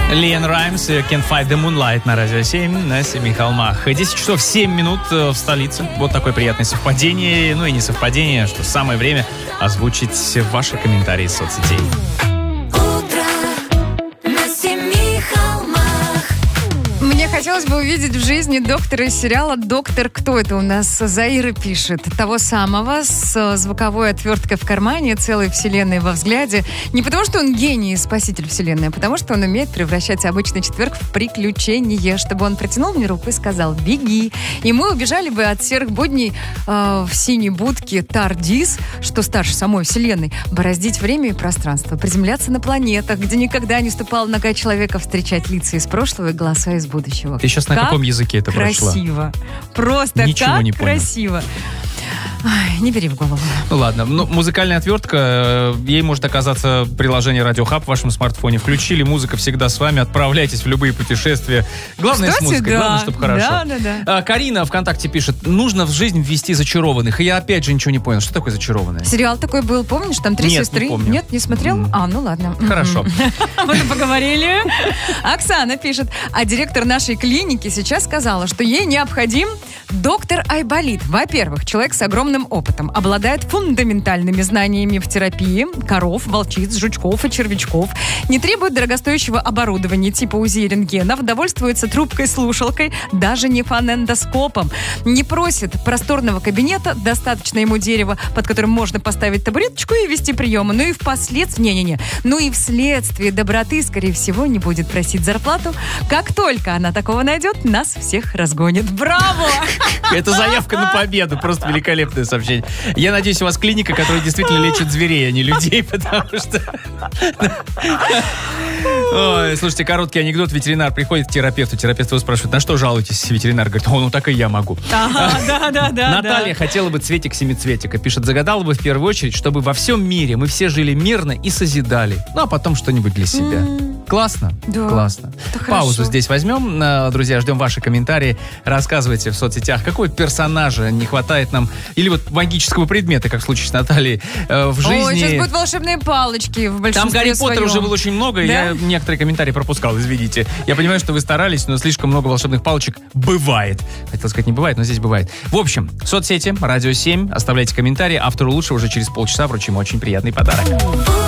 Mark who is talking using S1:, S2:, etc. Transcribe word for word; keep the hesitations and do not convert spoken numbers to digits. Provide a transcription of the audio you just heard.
S1: Лиэн Раймс и Can't Fight the Moonlight на Радио семь на Семи холмах. десять часов семь минут в столице. Вот такое приятное совпадение. Ну и не совпадение, что самое время озвучить ваши комментарии из соцсетей.
S2: Мне хотелось бы увидеть в жизни доктора из сериала «Доктор». Кто это у нас? Заира пишет. Того самого, с звуковой отверткой в кармане, целой вселенной во взгляде. Не потому, что он гений и спаситель вселенной, а потому, что он умеет превращать обычный четверг в приключение, чтобы он протянул мне руку и сказал «беги». И мы убежали бы от серых будней э, в синей будке Тардис, что старше самой вселенной, бороздить время и пространство, приземляться на планетах, где никогда не ступала нога человека, встречать лица из прошлого и голоса из будущего.
S1: Ты сейчас на
S2: как
S1: каком языке это
S2: красиво.
S1: прошла?
S2: Красиво. Просто
S1: Ничего
S2: как
S1: не понял.
S2: красиво. Ай, не бери в голову.
S1: Ну ладно, ну, музыкальная отвертка, ей может оказаться приложение Radio Hub в вашем смартфоне. Включили, музыка всегда с вами, отправляйтесь в любые путешествия. Главное
S2: Кстати,
S1: с музыкой,
S2: да.
S1: главное, чтобы хорошо.
S2: Да, да, да.
S1: А, Карина ВКонтакте пишет, нужно в жизнь ввести зачарованных. И я опять же ничего не понял, что такое зачарованные?
S2: Сериал такой был, помнишь? Там три
S1: Нет,
S2: сестры.
S1: не помню.
S2: Нет, не смотрел?
S1: Mm.
S2: А, ну ладно.
S1: Хорошо.
S2: Мы же поговорили. Оксана пишет, а директор нашей клиники сейчас сказала, что ей необходим доктор Айболит. Во-первых, человек с огромным опытом, обладает фундаментальными знаниями в терапии коров, волчиц, жучков и червячков, не требует дорогостоящего оборудования типа УЗИ и рентгенов, довольствуется трубкой-слушалкой, даже не фонендоскопом, не просит просторного кабинета, достаточно ему дерева, под которым можно поставить табуреточку и вести приемы, ну и впоследствии, не-не-не, ну и вследствие доброты, скорее всего, не будет просить зарплату. Как только она такого найдет, нас всех разгонит. Браво!
S1: Это заявка на победу, просто великолепное сообщение. Я надеюсь, у вас клиника, которая действительно лечит зверей, а не людей, потому что... Ой, слушайте, короткий анекдот. Ветеринар приходит к терапевту, терапевт его спрашивает, на что жалуетесь? Ветеринар говорит, о, ну так и я могу.
S2: Ага, да, да, да.
S1: Наталья хотела бы цветик-семицветика. Пишет, загадала бы в первую очередь, чтобы во всем мире мы все жили мирно и созидали. Ну, а потом что-нибудь для себя. Классно?
S2: Да.
S1: Классно. Паузу
S2: хорошо.
S1: здесь возьмем. Друзья, ждем ваши комментарии. Рассказывайте в соцсетях, какого персонажа не хватает нам, или вот магического предмета, как в случае с Натальей, э, в жизни.
S2: Ой, сейчас будут волшебные палочки в большинстве
S1: Там Гарри Поттера
S2: своем.
S1: уже было очень много,
S2: Да?
S1: я некоторые комментарии пропускал, извините. Я понимаю, что вы старались, но слишком много волшебных палочек бывает. Хотел сказать, не бывает, но здесь бывает. В общем, соцсети, Радио семь, оставляйте комментарии. Автору лучше уже через полчаса вручим очень приятный подарок.